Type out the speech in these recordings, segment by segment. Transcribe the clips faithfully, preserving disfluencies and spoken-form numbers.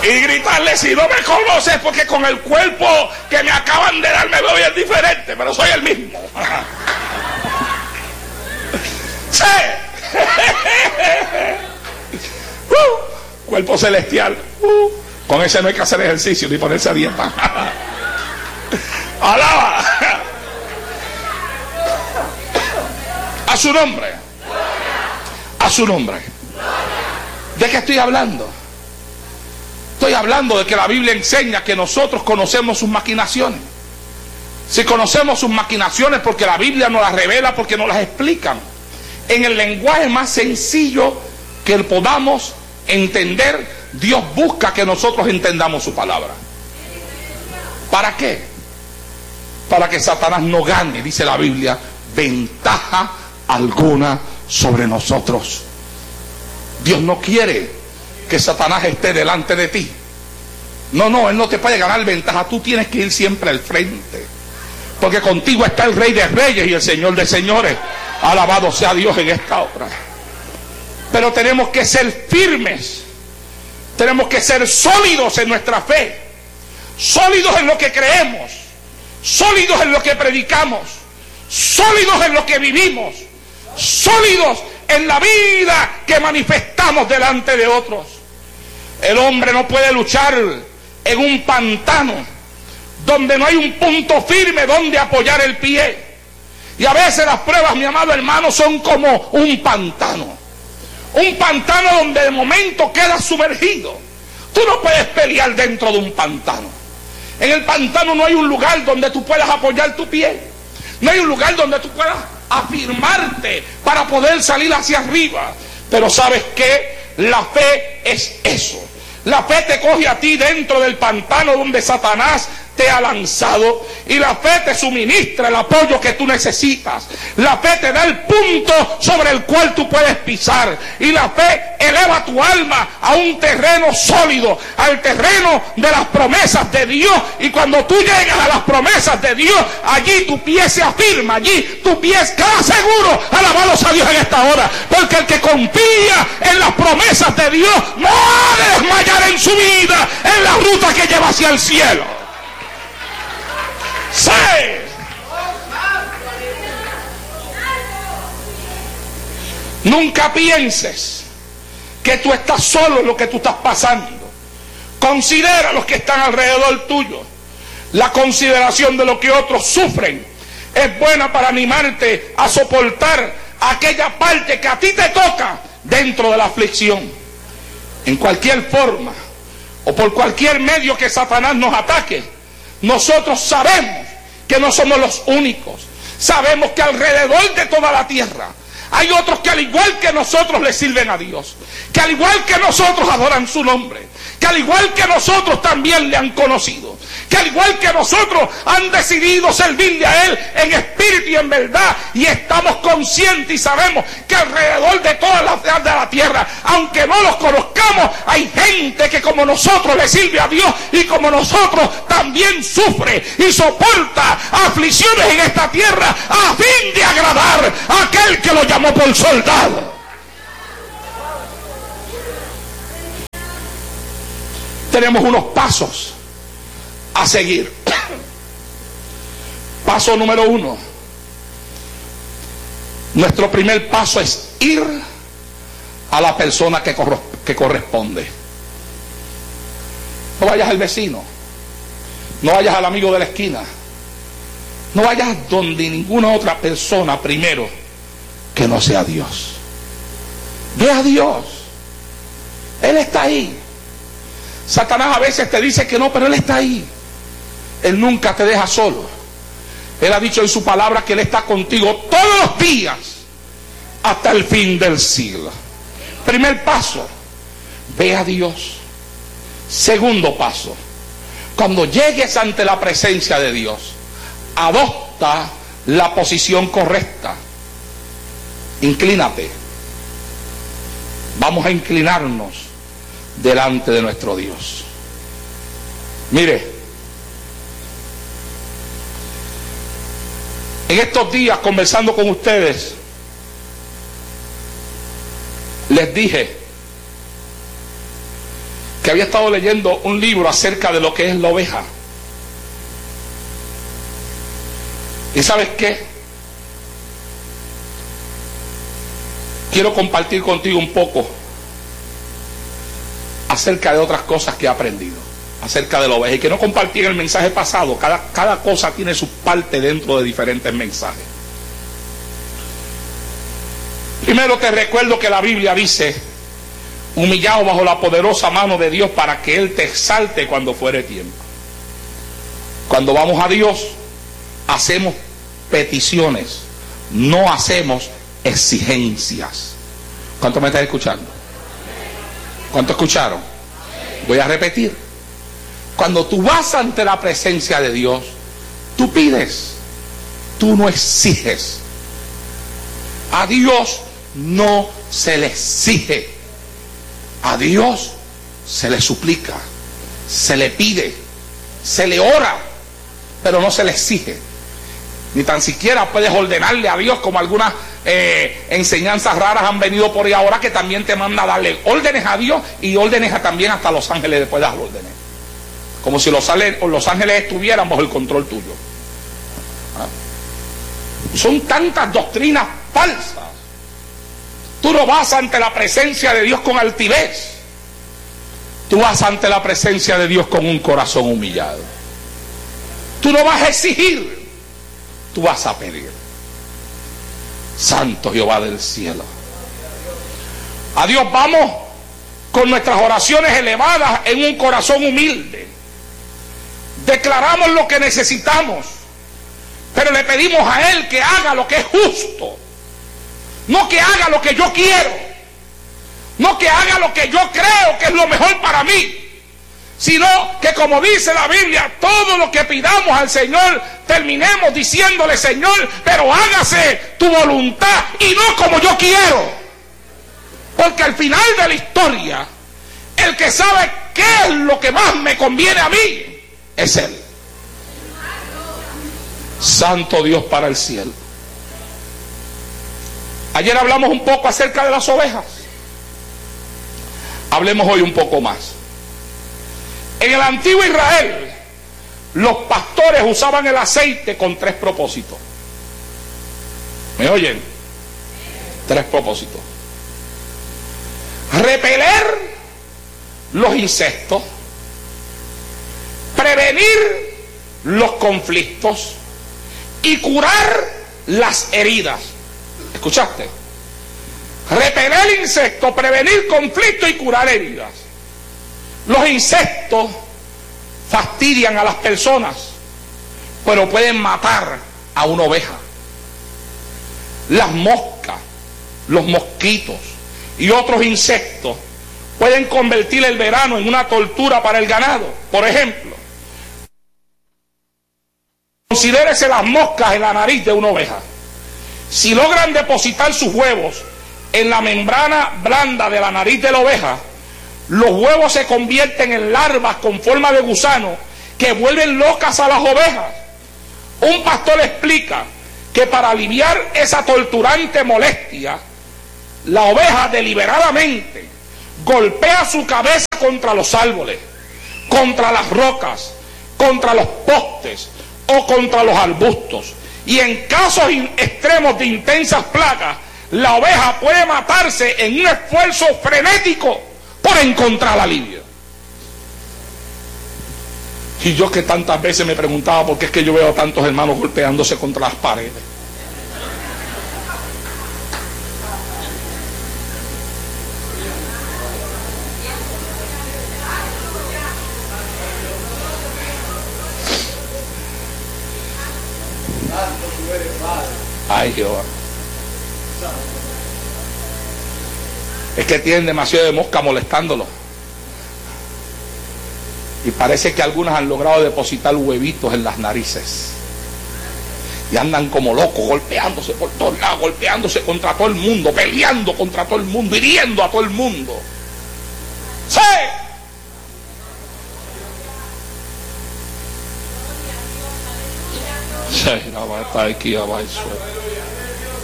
y gritarle: si no me conoces, porque con el cuerpo que me acaban de dar me veo bien diferente, pero soy el mismo. Sí. uh, cuerpo celestial. Uh, con ese no hay que hacer ejercicio ni ponerse a dieta. Alaba a su nombre. A su nombre. ¿De qué estoy hablando? Estoy hablando de que la Biblia enseña que nosotros conocemos sus maquinaciones. Si conocemos sus maquinaciones, porque la Biblia nos las revela, porque nos las explican en el lenguaje más sencillo que podamos entender. Dios busca que nosotros entendamos su palabra. ¿Para qué? Para que Satanás no gane, dice la Biblia, ventaja alguna sobre nosotros. Dios no quiere que Satanás esté delante de ti. No, no, él no te puede ganar ventaja. Tú tienes que ir siempre al frente, porque contigo está el Rey de Reyes y el Señor de Señores. Alabado sea Dios en esta hora. Pero tenemos que ser firmes. Tenemos que ser sólidos en nuestra fe, sólidos en lo que creemos, sólidos en lo que predicamos, sólidos en lo que vivimos, sólidos en la vida que manifestamos delante de otros. El hombre no puede luchar en un pantano donde no hay un punto firme donde apoyar el pie. Y a veces las pruebas, mi amado hermano, son como un pantano. Un pantano donde de momento quedas sumergido. Tú no puedes pelear dentro de un pantano. En el pantano no hay un lugar donde tú puedas apoyar tu pie. No hay un lugar donde tú puedas afirmarte para poder salir hacia arriba. Pero ¿sabes qué? La fe es eso. La fe te coge a ti dentro del pantano donde Satanás te ha lanzado, y la fe te suministra el apoyo que tú necesitas. La fe te da el punto sobre el cual tú puedes pisar, y la fe eleva tu alma a un terreno sólido, al terreno de las promesas de Dios. Y cuando tú llegas a las promesas de Dios, allí tu pie se afirma, allí tu pie queda seguro. Alabados a Dios en esta hora, porque el que confía en las promesas de Dios no ha de desmayar en su vida en la ruta que lleva hacia el cielo. Sí. Nunca pienses que tú estás solo en lo que tú estás pasando. Considera a los que están alrededor tuyo. La consideración de lo que otros sufren es buena para animarte a soportar aquella parte que a ti te toca dentro de la aflicción. En cualquier forma o por cualquier medio que Satanás nos ataque, nosotros sabemos que no somos los únicos. Sabemos que alrededor de toda la tierra hay otros que al igual que nosotros le sirven a Dios, que al igual que nosotros adoran su nombre, que al igual que nosotros también le han conocido, que al igual que nosotros han decidido servirle a Él en espíritu y en verdad. Y estamos conscientes y sabemos que alrededor de todas las ciudades de la tierra, aunque no los conozcamos, hay gente que como nosotros le sirve a Dios, y como nosotros también sufre y soporta aflicciones en esta tierra a fin de agradar a aquel que lo llamó por soldado. Tenemos unos pasos a seguir. Paso número uno. Nuestro primer paso es ir a la persona que, corro, que corresponde. No vayas al vecino, no vayas al amigo de la esquina, no vayas donde ninguna otra persona primero que no sea Dios. Ve a Dios. Él está ahí. Satanás a veces te dice que no, pero Él está ahí. Él nunca te deja solo. Él ha dicho en su palabra que Él está contigo todos los días hasta el fin del siglo. Primer paso, ve a Dios. Segundo paso, cuando llegues ante la presencia de Dios, adopta la posición correcta. Inclínate. Vamos a inclinarnos delante de nuestro Dios. Mire, en estos días conversando con ustedes, les dije que había estado leyendo un libro acerca de lo que es la oveja. ¿Y sabes qué? Quiero compartir contigo un poco acerca de otras cosas que he aprendido acerca de la oveja, y que no compartí en el mensaje pasado. Cada, cada cosa tiene su parte dentro de diferentes mensajes. Primero te recuerdo que la Biblia dice: humillado bajo la poderosa mano de Dios para que Él te exalte cuando fuere tiempo. Cuando vamos a Dios, hacemos peticiones, no hacemos exigencias. ¿Cuánto me están escuchando? ¿Cuánto escucharon? Voy a repetir. Cuando tú vas ante la presencia de Dios, tú pides, tú no exiges. A Dios no se le exige, a Dios se le suplica, se le pide, se le ora, pero no se le exige. Ni tan siquiera puedes ordenarle a Dios, como algunas eh, enseñanzas raras han venido por ahí ahora, que también te manda a darle órdenes a Dios y órdenes a, también hasta los ángeles después de las órdenes, como si los, los ángeles estuvieran bajo el control tuyo. ¿Ah? Son tantas doctrinas falsas. Tú no vas ante la presencia de Dios con altivez, tú vas ante la presencia de Dios con un corazón humillado. Tú no vas a exigir, tú vas a pedir. Santo Jehová del cielo. A Dios vamos con nuestras oraciones elevadas en un corazón humilde. Declaramos lo que necesitamos, pero le pedimos a Él que haga lo que es justo. No que haga lo que yo quiero, no que haga lo que yo creo que es lo mejor para mí, sino que, como dice la Biblia, todo lo que pidamos al Señor, terminemos diciéndole: Señor, pero hágase tu voluntad y no como yo quiero. Porque al final de la historia, el que sabe qué es lo que más me conviene a mí es Él. Santo Dios para el cielo. Ayer hablamos un poco acerca de las ovejas. Hablemos hoy un poco más. En el antiguo Israel, los pastores usaban el aceite con tres propósitos. ¿Me oyen? Tres propósitos: repeler los insectos, prevenir los conflictos y curar las heridas. ¿Escuchaste? Repeler insectos, prevenir conflictos y curar heridas. Los insectos fastidian a las personas, pero pueden matar a una oveja. Las moscas, los mosquitos y otros insectos pueden convertir el verano en una tortura para el ganado. Por ejemplo, considérese las moscas en la nariz de una oveja. Si logran depositar sus huevos en la membrana blanda de la nariz de la oveja, los huevos se convierten en larvas con forma de gusano que vuelven locas a las ovejas. Un pastor explica que para aliviar esa torturante molestia, la oveja deliberadamente golpea su cabeza contra los árboles, contra las rocas, contra los postes o contra los arbustos. Y en casos extremos de intensas plagas, la oveja puede matarse en un esfuerzo frenético por encontrar alivio. Y yo, que tantas veces me preguntaba por qué es que yo veo a tantos hermanos golpeándose contra las paredes. Ay, Jehová. Es que tienen demasiado de mosca molestándolo. Y parece que algunas han logrado depositar huevitos en las narices. Y andan como locos, golpeándose por todos lados, golpeándose contra todo el mundo, peleando contra todo el mundo, hiriendo a todo el mundo. ¡Sí!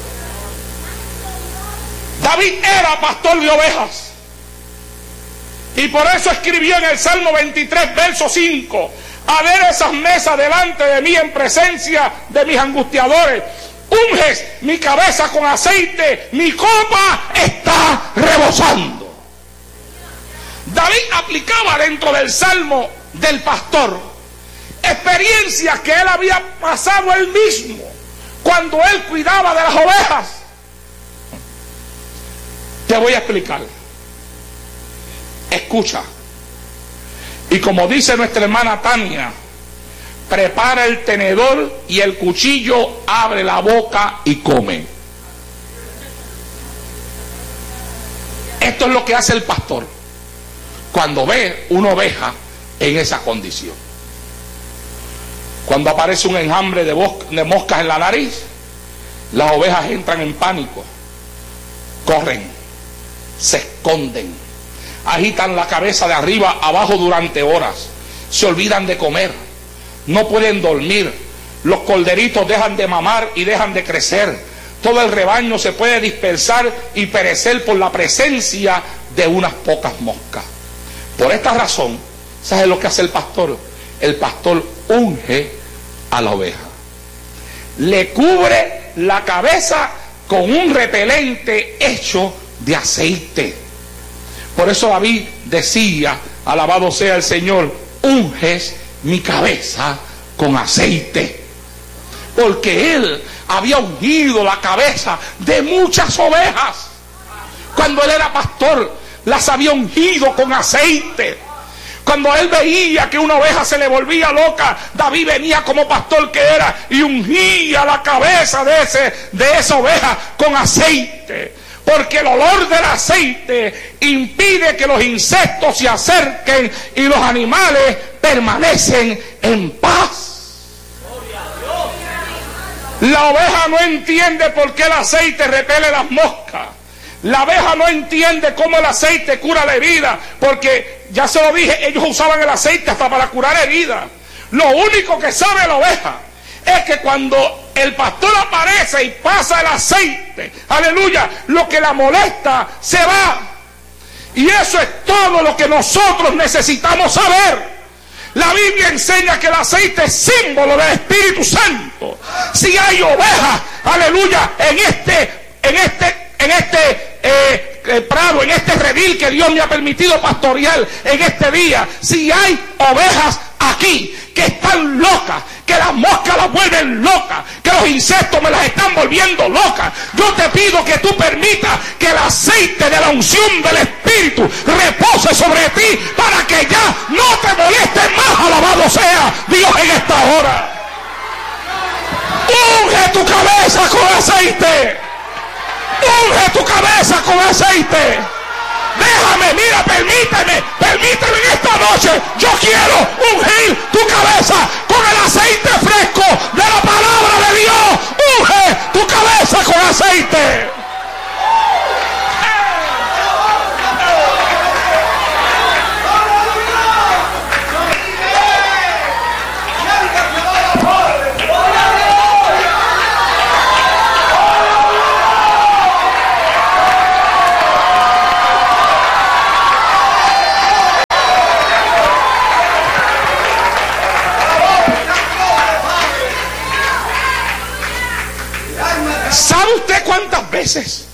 David era pastor de ovejas. Y por eso escribió en el Salmo veintitrés, verso cinco: haber esas mesas delante de mí en presencia de mis angustiadores. Unges mi cabeza con aceite, mi copa está rebosando. David aplicaba dentro del Salmo del pastor experiencias que él había pasado él mismo cuando él cuidaba de las ovejas. Te voy a explicar. Escucha. Y como dice nuestra hermana Tania, prepara el tenedor y el cuchillo, abre la boca y come. Esto es lo que hace el pastor cuando ve una oveja en esa condición. Cuando aparece un enjambre de, de moscas en la nariz, las ovejas entran en pánico, corren, se esconden, agitan la cabeza de arriba a abajo durante horas, se olvidan de comer, no pueden dormir, los corderitos dejan de mamar y dejan de crecer, todo el rebaño se puede dispersar y perecer por la presencia de unas pocas moscas. Por esta razón, ¿sabes lo que hace el pastor? El pastor unge a la oveja, le cubre la cabeza con un repelente hecho de aceite. Por eso David decía, alabado sea el Señor, unges mi cabeza con aceite, porque él había ungido la cabeza de muchas ovejas. Cuando él era pastor, las había ungido con aceite. Cuando él veía que una oveja se le volvía loca, David venía como pastor que era y ungía la cabeza de, ese, de esa oveja con aceite. Porque el olor del aceite impide que los insectos se acerquen y los animales permanecen en paz. La oveja no entiende por qué el aceite repele las moscas. La oveja no entiende cómo el aceite cura la herida, porque ya se lo dije, ellos usaban el aceite hasta para curar heridas. Lo único que sabe la oveja es que cuando el pastor aparece y pasa el aceite, aleluya, lo que la molesta se va. Y eso es todo lo que nosotros necesitamos saber. La Biblia enseña que el aceite es símbolo del Espíritu Santo. Si hay ovejas, aleluya, en este, en este, en este eh, eh, prado, en este redil que Dios me ha permitido pastorear en este día, si hay ovejas aquí que están locas, que las moscas las vuelven locas, que los insectos me las están volviendo locas, yo te pido que tú permitas que el aceite de la unción del Espíritu repose sobre ti para que ya no te moleste más. Alabado sea Dios en esta hora. Unge tu cabeza con aceite. Unge tu cabeza con aceite. Déjame, mira, permíteme, permíteme en esta noche. Yo quiero ungir tu cabeza con el aceite fresco de la palabra de Dios. Unge tu cabeza con aceite. ¿Sabe usted cuántas veces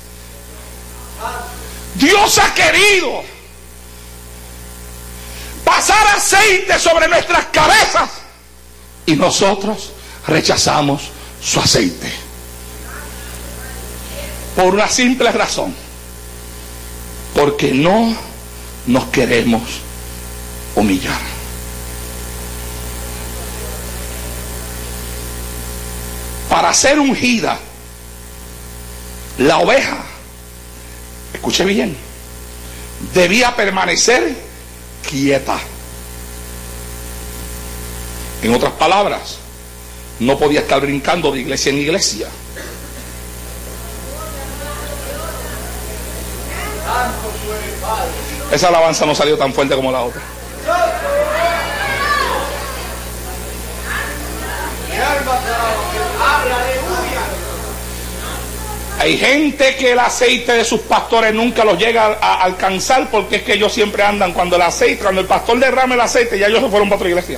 Dios ha querido pasar aceite sobre nuestras cabezas y nosotros rechazamos su aceite? Por una simple razón: porque no nos queremos humillar. Para ser ungida, la oveja, escuche bien, debía permanecer quieta. En otras palabras, no podía estar brincando de iglesia en iglesia. Esa alabanza no salió tan fuerte como la otra. Hay gente que el aceite de sus pastores nunca los llega a, a alcanzar, porque es que ellos siempre andan cuando el aceite, cuando el pastor derrama el aceite, ya ellos se fueron para otra iglesia.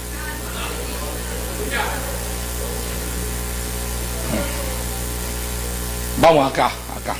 Vamos acá, acá.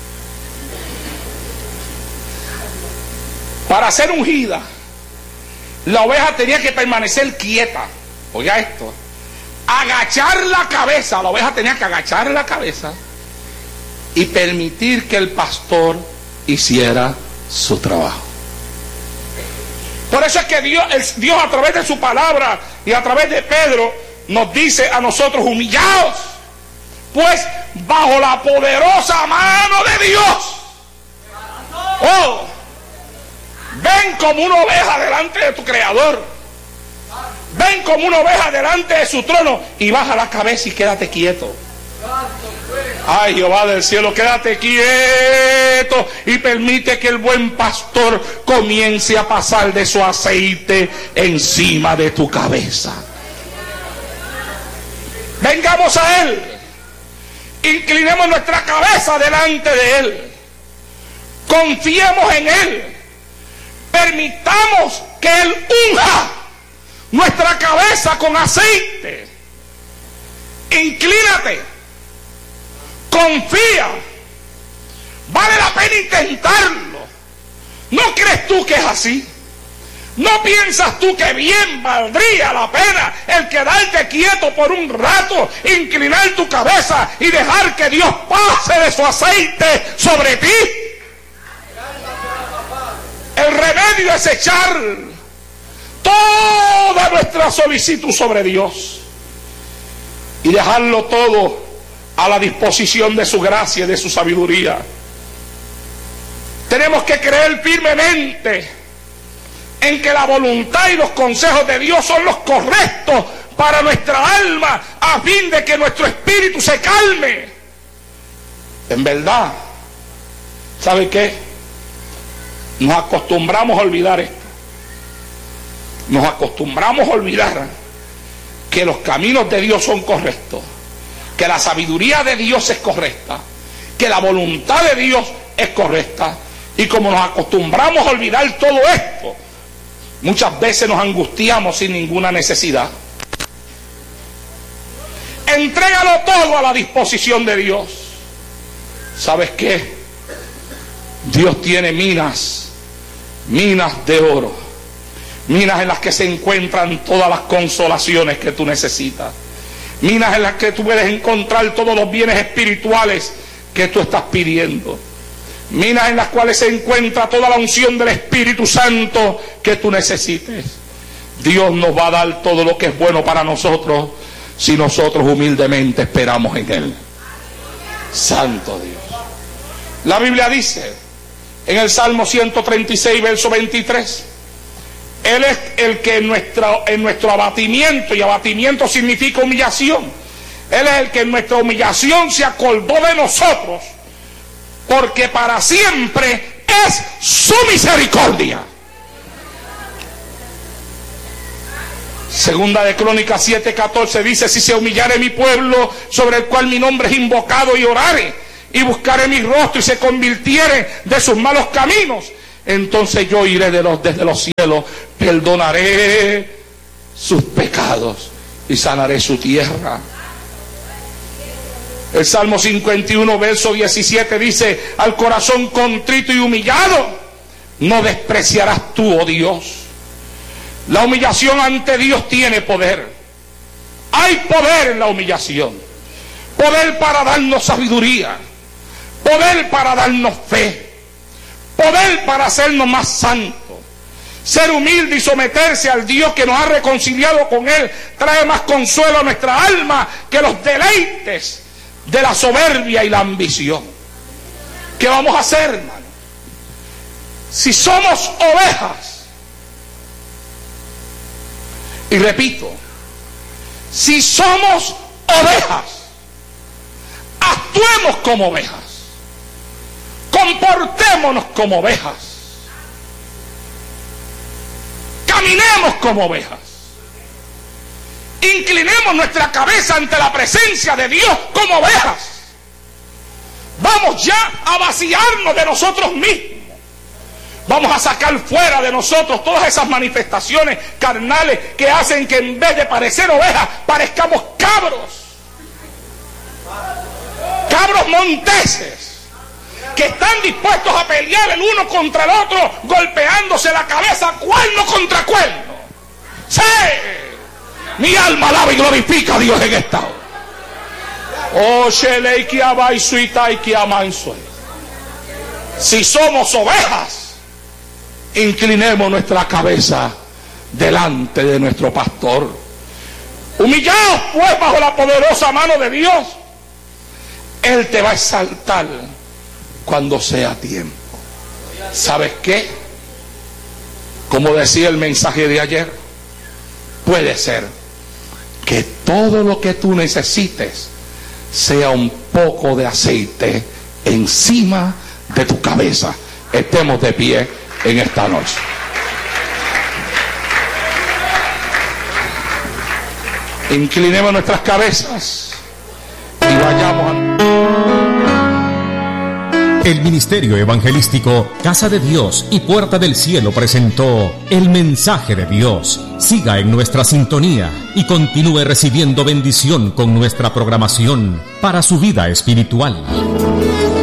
Para ser ungida, la oveja tenía que permanecer quieta. Oiga esto. Agachar la cabeza. La oveja tenía que agachar la cabeza y permitir que el pastor hiciera su trabajo. Por eso es que Dios, el, Dios a través de su palabra y a través de Pedro nos dice a nosotros: humillaos, pues bajo la poderosa mano de Dios. Oh, ven como una oveja delante de tu Creador. Ven como una oveja delante de su trono y baja la cabeza y quédate quieto. Ay, Jehová del cielo, quédate quieto y permite que el buen pastor comience a pasar de su aceite encima de tu cabeza. Vengamos a Él, inclinemos nuestra cabeza delante de Él, confiemos en Él, permitamos que Él unja nuestra cabeza con aceite. Inclínate, confía, vale la pena intentarlo. ¿No crees tú que es así? ¿No piensas tú que bien valdría la pena el quedarte quieto por un rato, inclinar tu cabeza y dejar que Dios pase de su aceite sobre ti? El remedio es echar toda nuestra solicitud sobre Dios y dejarlo todo a la disposición de su gracia y de su sabiduría. Tenemos que creer firmemente en que la voluntad y los consejos de Dios son los correctos para nuestra alma, a fin de que nuestro espíritu se calme. En verdad, ¿sabe qué? Nos acostumbramos a olvidar esto. Nos acostumbramos a olvidar que los caminos de Dios son correctos, que la sabiduría de Dios es correcta, que la voluntad de Dios es correcta. Y como nos acostumbramos a olvidar todo esto, muchas veces nos angustiamos sin ninguna necesidad. Entrégalo todo a la disposición de Dios. ¿Sabes qué? Dios tiene minas, minas de oro, minas en las que se encuentran todas las consolaciones que tú necesitas, minas en las que tú puedes encontrar todos los bienes espirituales que tú estás pidiendo, minas en las cuales se encuentra toda la unción del Espíritu Santo que tú necesites. Dios nos va a dar todo lo que es bueno para nosotros si nosotros humildemente esperamos en Él. Santo Dios. La Biblia dice en el Salmo ciento treinta y seis, verso veintitrés: Él es el que en nuestro, en nuestro abatimiento, y abatimiento significa humillación, Él es el que en nuestra humillación se acordó de nosotros, porque para siempre es su misericordia. Segunda de Crónicas siete catorce dice: si se humillare mi pueblo, sobre el cual mi nombre es invocado, y orare, y buscare mi rostro, y se convirtiere de sus malos caminos, entonces yo iré de los, desde los cielos, perdonaré sus pecados y sanaré su tierra. El Salmo cincuenta y uno, verso diecisiete dice: al corazón contrito y humillado no despreciarás tú, oh Dios. La humillación ante Dios tiene poder. Hay poder en la humillación. Poder para darnos sabiduría. Poder para darnos fe. Poder para hacernos más santos. Ser humilde y someterse al Dios que nos ha reconciliado con Él trae más consuelo a nuestra alma que los deleites de la soberbia y la ambición. ¿Qué vamos a hacer, hermano? Si somos ovejas, y repito, si somos ovejas, actuemos como ovejas, comportémonos como ovejas, caminemos como ovejas, inclinemos nuestra cabeza ante la presencia de Dios como ovejas. Vamos ya a vaciarnos de nosotros mismos. Vamos a sacar fuera de nosotros todas esas manifestaciones carnales que hacen que en vez de parecer ovejas, parezcamos cabros. Cabros monteses, que están dispuestos a pelear el uno contra el otro, golpeándose la cabeza cuerno contra cuerno. ¡Sí! Mi alma alaba y glorifica a Dios en esta hora. Oh, si somos ovejas, inclinemos nuestra cabeza delante de nuestro pastor. Humillaos pues bajo la poderosa mano de Dios. Él te va a exaltar cuando sea tiempo. ¿Sabes qué? Como decía el mensaje de ayer, puede ser que todo lo que tú necesites sea un poco de aceite encima de tu cabeza. Estemos de pie en esta noche. Inclinemos nuestras cabezas y vayamos a... El Ministerio Evangelístico Casa de Dios y Puerta del Cielo presentó El Mensaje de Dios. Siga en nuestra sintonía y continúe recibiendo bendición con nuestra programación para su vida espiritual.